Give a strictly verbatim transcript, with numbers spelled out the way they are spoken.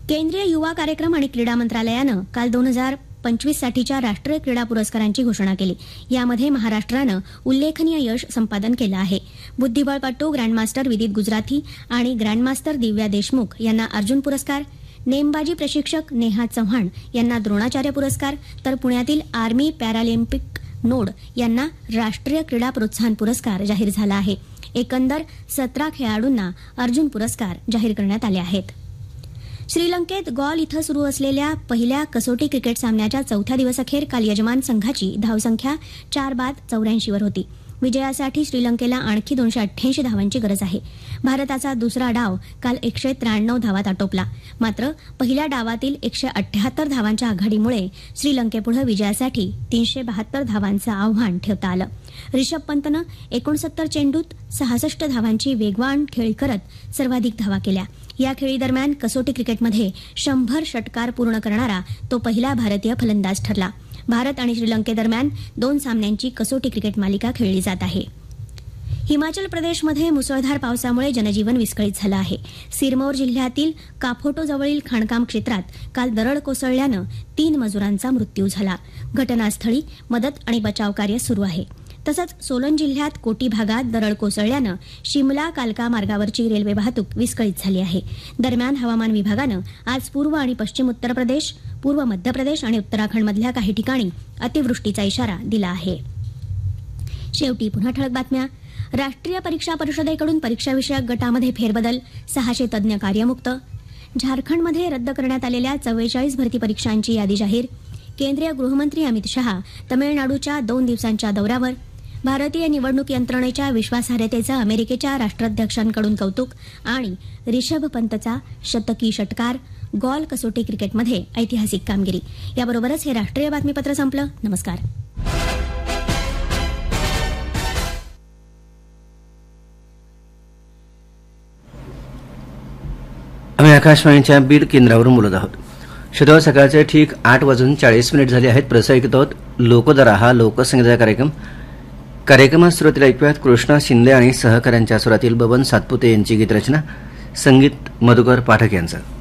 केंद्रीय युवा कार्यक्रम आणि क्रीडा मंत्रालयानं काल दोन हजार पंचवीस साठीच्या राष्ट्रीय क्रीडा पुरस्कारांची घोषणा केली. यामध्ये महाराष्ट्रानं उल्लेखनीय यश संपादन केलं आहे. बुद्धिबळपटू ग्रँडमास्टर विदित गुजराथी आणि ग्रँडमास्टर दिव्या देशमुख यांना अर्जुन पुरस्कार, नेमबाजी प्रशिक्षक नेहा चव्हाण यांना द्रोणाचार्य पुरस्कार, तर पुण्यातील आर्मी पॅरालिम्पिक नोड यांना राष्ट्रीय क्रीडा प्रोत्साहन पुरस्कार जाहीर झाला आहे. एकंदर सतरा खेळाडूंना अर्जुन पुरस्कार जाहीर करण्यात आले आहेत. श्रीलंकेत गॉल इथं सुरू असलेल्या पहिल्या कसोटी क्रिकेट सामन्याच्या चौथ्या दिवसअखेर काल यजमान संघाची धावसंख्या चार बाद चौऱ्याऐंशी वर होती. विजयासाठी श्रीलंकेला आणखी दोनशे अठ्ठ्याऐंशी धावांची गरज आहे. भारताचा दुसरा डाव काल एकशे त्र्याण्णव धावात आटोपला. मात्र पहिल्या डावातील एकशे अठ्ठ्याहत्तर धावांच्या आघाडीमुळे श्रीलंकेपुढे विजयासाठी तीनशे बहात्तर धावांचं आव्हान ठेवता आलं. रिषभ पंतनं एकोणसत्तर चेंडूत सहासष्ट धावांची वेगवान खेळी करत सर्वाधिक धावा केल्या. या खेळीदरम्यान कसोटी क्रिकेटमध्ये शंभर षटकार पूर्ण करणारा तो पहिला भारतीय फलंदाज ठरला. भारत आणि श्रीलंकेदरम्यान दोन सामन्यांची कसोटी क्रिकेट मालिका खेळली जात आहे. हिमाचल प्रदेशमध्ये मुसळधार पावसामुळे जनजीवन विस्कळीत झालं आहे. सिरमौर जिल्ह्यातील काफोटोजवळील खाणकाम क्षेत्रात काल दरड कोसळल्यानं तीन मजुरांचा मृत्यू झाला. घटनास्थळी मदत आणि बचाव कार्य सुरू आहे. तसंच सोलन जिल्ह्यात कोटी भागात दरड कोसळल्यानं शिमला कालका मार्गावरची रेल्वे वाहतूक विस्कळीत झाली आहे. दरम्यान हवामान विभागानं आज पूर्व आणि पश्चिम उत्तर प्रदेश, पूर्व मध्य प्रदेश आणि उत्तराखंडमधल्या काही ठिकाणी अतिवृष्टीचा इशारा दिला आहे. शेवटी पुन्हा ठळक बातम्या. राष्ट्रीय परीक्षा परिषदेकडून परीक्षाविषयक गटामध्ये फेरबदल, सहाशे तज्ज्ञ कार्यमुक्त. झारखंडमध्ये रद्द करण्यात आलेल्या चव्वेचाळीस भरती परीक्षांची यादी जाहीर. केंद्रीय गृहमंत्री अमित शहा तमिळनाडूच्या दोन दिवसांच्या दौऱ्यावर. भारतीय निवडणूक यंत्रणेच्या विश्वासार्हतेचं अमेरिकेच्या राष्ट्राध्यक्षांकडून कौतुक. आणि रिषभ पंतचा शतकी षटकार. गॉल कसोटी क्रिकेटमध्ये ऐतिहासिक कामगिरी. याबरोबरच हे राष्ट्रीय बातमीपत्र संपलं. नमस्कार. आम्ही आकाशवाणीच्या बीड केंद्रावरून बोलत आहोत. श्रोता, सकाळचे ठीक आठ वाजून चाळीस मिनिट झाले आहेत. प्रसारित होत लोकदरा हा लोकसंगीताचा कार्यक्रम. कार्यक्रमात सुरुवातीला ऐकूयात कृष्णा शिंदे आणि सहकाऱ्यांच्या स्वरातील बबन सातपुते यांची गीतरचना, संगीत मधुकर पाठक यांचं.